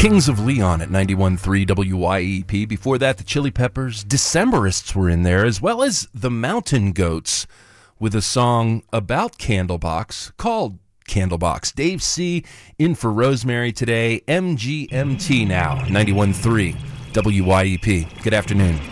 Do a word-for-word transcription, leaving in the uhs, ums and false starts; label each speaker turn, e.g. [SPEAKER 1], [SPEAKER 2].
[SPEAKER 1] Kings of Leon at ninety-one point three W Y E P. Before that, the Chili Peppers, Decemberists were in there, as well as the Mountain Goats with a song about Candlebox called Candlebox. Dave C. in for Rosemary today. M G M T now, ninety-one point three W Y E P. Good afternoon.